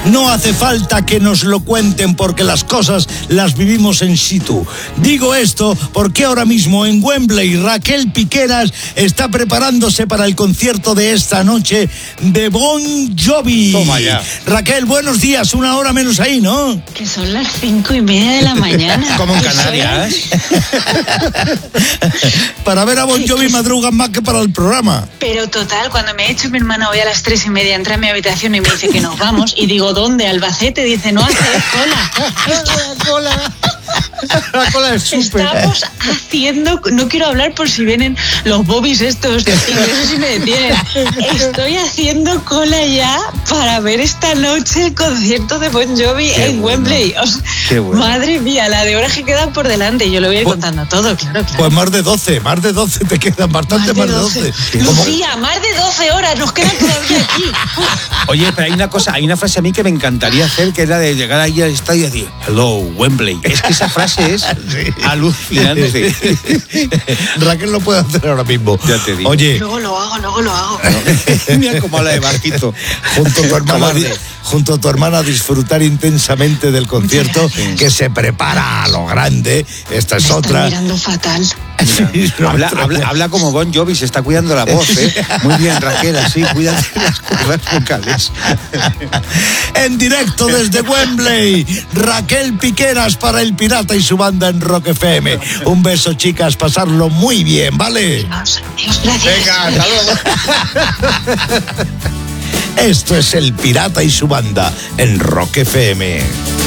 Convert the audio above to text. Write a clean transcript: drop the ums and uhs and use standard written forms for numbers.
No hace falta que nos lo cuenten porque las cosas las vivimos en situ. Digo esto porque ahora mismo en Wembley Raquel Piqueras está preparándose para el concierto de esta noche de Bon Jovi. Toma ya. Raquel, buenos días, 1 hora menos ahí, ¿no? Que son las 5:30 de la mañana. Como en Canarias. Para ver a Bon Jovi madrugan más que para el programa. Pero total, cuando me ha hecho mi hermana hoy a las 3:30, entra a mi habitación y me dice que nos vamos. Y digo, ¿dónde? Albacete. Dice, no hace cola. La cola es súper. Estamos haciendo, no quiero hablar por si vienen los bobbies estos ingleses y me detienen. Estoy haciendo cola ya para ver esta noche el concierto de Bon Jovi en Wembley. Qué bueno. Madre mía, la de horas que quedan por delante. Yo lo voy a ir contando todo, claro. Pues más de 12 te quedan, bastante más de 12. Lucía, más de 12 horas nos quedan todavía aquí. Oye, pero hay una frase a mí que me encantaría hacer, que era de llegar ahí al estadio y decir, hello, Wembley. Es que esa frase es alucinante. Raquel lo puede hacer ahora mismo. Ya te digo. Oye, Luego lo hago. Mira cómo habla de barquito. junto a tu hermana a disfrutar intensamente del concierto que se prepara a lo grande. Esta es otra. Está mirando fatal. Habla como Bon Jovi, se está cuidando la voz, ¿eh? Muy bien, Raquel, así, cuídate las cuerdas vocales. En directo desde Wembley, Raquel Piqueras para El Pirata y su banda en Rock FM. Un beso, chicas, pasarlo muy bien, ¿vale? Dios, gracias. Venga, hasta luego. Esto es El Pirata y su banda en Rock FM.